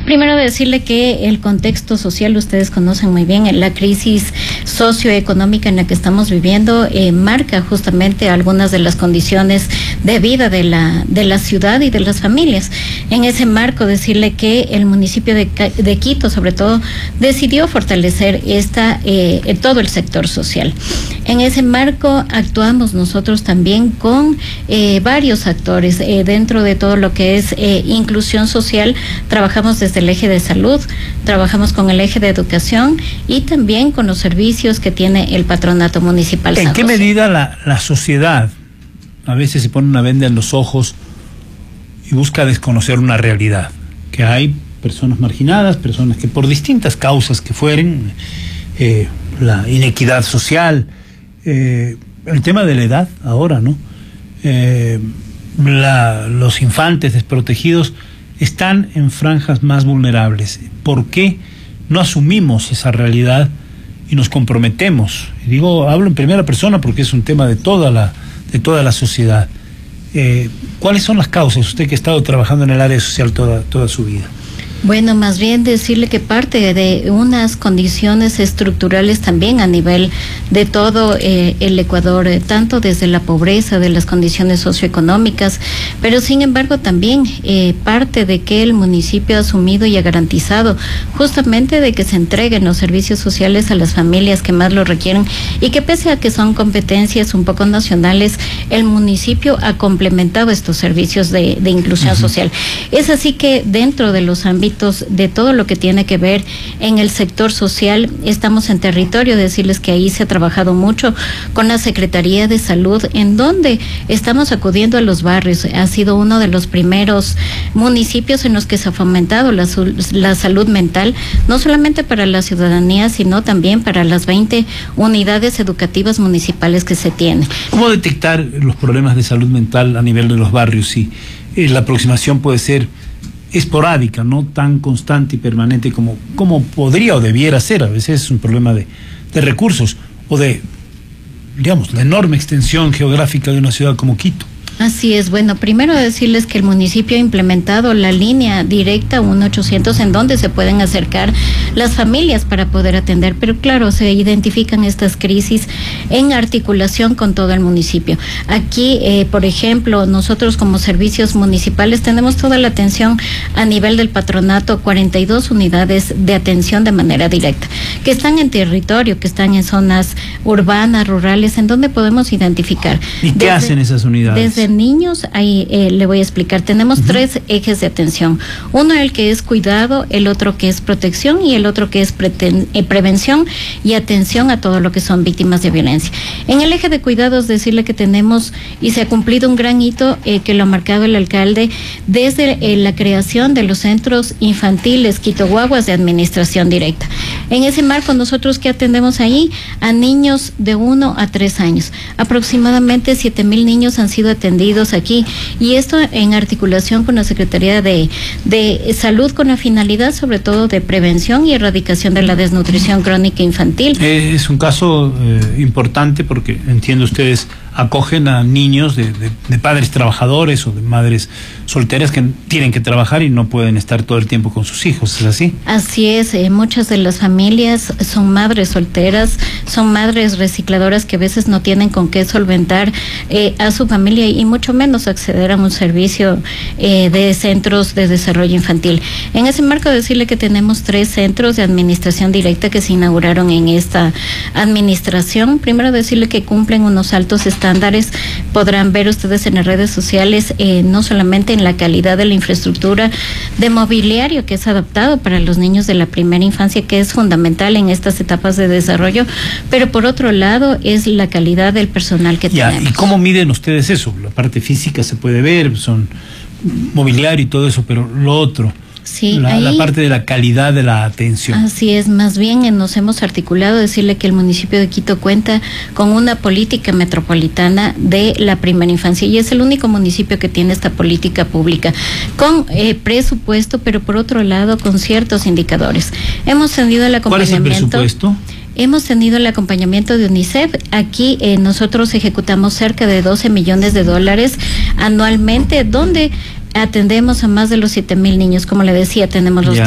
Primero decirle que el contexto social, ustedes conocen muy bien, la crisis socioeconómica en la que estamos viviendo marca justamente algunas de las condiciones de vida de la ciudad y de las familias. En ese marco, decirle que el municipio de Quito, sobre todo, decidió fortalecer todo el sector social. En ese marco actuamos nosotros también con varios actores dentro de todo lo que es inclusión social. Trabajamos desde el eje de salud, trabajamos con el eje de educación y también con los servicios que tiene el patronato municipal. ¿En qué medida la sociedad a veces se pone una venda en los ojos y busca desconocer una realidad? Que hay personas marginadas, personas que por distintas causas que fueren, la inequidad social, el tema de la edad ahora, ¿no? Los infantes desprotegidos están en franjas más vulnerables. ¿Por qué no asumimos esa realidad y nos comprometemos? Hablo en primera persona porque es un tema de toda la sociedad. ¿Cuáles son las causas? Usted que ha estado trabajando en el área social toda su vida. Bueno, más bien decirle que parte de unas condiciones estructurales también a nivel de todo el Ecuador, tanto desde la pobreza, de las condiciones socioeconómicas, pero sin embargo también parte de que el municipio ha asumido y ha garantizado justamente de que se entreguen los servicios sociales a las familias que más lo requieren y que pese a que son competencias un poco nacionales, el municipio ha complementado estos servicios de inclusión social. Es así que dentro de los ámbitos de todo lo que tiene que ver en el sector social, estamos en territorio, decirles que ahí se ha trabajado mucho con la Secretaría de Salud, en donde estamos acudiendo a los barrios. Ha sido uno de los primeros municipios en los que se ha fomentado la salud mental, no solamente para la ciudadanía, sino también para las 20 unidades educativas municipales que se tienen. ¿Cómo detectar los problemas de salud mental a nivel de los barrios? Si la aproximación puede ser esporádica, no tan constante y permanente como podría o debiera ser. A veces es un problema de recursos o de, digamos, la enorme extensión geográfica de una ciudad como Quito. Así es. Bueno, primero decirles que el municipio ha implementado la línea directa 1-800 en donde se pueden acercar las familias para poder atender, pero claro, se identifican estas crisis en articulación con todo el municipio. Aquí, por ejemplo, nosotros como servicios municipales tenemos toda la atención a nivel del patronato, 42 unidades de atención de manera directa, que están en territorio, que están en zonas urbanas, rurales, en donde podemos identificar. ¿Y qué hacen esas unidades? Desde niños, ahí le voy a explicar, tenemos tres ejes de atención. Uno el que es cuidado, el otro que es protección y el otro que es prevención y atención a todo lo que son víctimas de violencia. En el eje de cuidados, decirle que tenemos y se ha cumplido un gran hito que lo ha marcado el alcalde desde la creación de los centros infantiles Quito Guaguas de administración directa. En ese marco, nosotros que atendemos ahí a niños de 1 a 3 años. Aproximadamente 7,000 niños han sido atendidos aquí, y esto en articulación con la Secretaría de Salud, con la finalidad sobre todo de prevención y erradicación de la desnutrición crónica infantil. Es un caso importante porque entiendo ustedes acogen a niños de padres trabajadores o de madres solteras que tienen que trabajar y no pueden estar todo el tiempo con sus hijos, ¿es así? Así es, muchas de las familias son madres solteras, son madres recicladoras que a veces no tienen con qué solventar a su familia y mucho menos acceder a un servicio de centros de desarrollo infantil. En ese marco, decirle que tenemos 3 centros de administración directa que se inauguraron en esta administración. Primero decirle que cumplen unos altos estándares. Podrán ver ustedes en las redes sociales, no solamente en la calidad de la infraestructura de mobiliario que es adaptado para los niños de la primera infancia, que es fundamental en estas etapas de desarrollo, pero por otro lado es la calidad del personal que tenemos. ¿Y cómo miden ustedes eso? La parte física se puede ver, son mobiliario y todo eso, pero lo otro... Sí, la parte de la calidad de la atención. Así es, más bien nos hemos articulado, decirle que el municipio de Quito cuenta con una política metropolitana de la primera infancia y es el único municipio que tiene esta política pública con presupuesto, pero por otro lado con ciertos indicadores. Hemos tenido el acompañamiento. ¿Cuál es el presupuesto? Hemos tenido el acompañamiento de UNICEF. Aquí nosotros ejecutamos cerca de $12 millones anualmente, donde atendemos a más de los 7,000 niños. Como le decía, tenemos los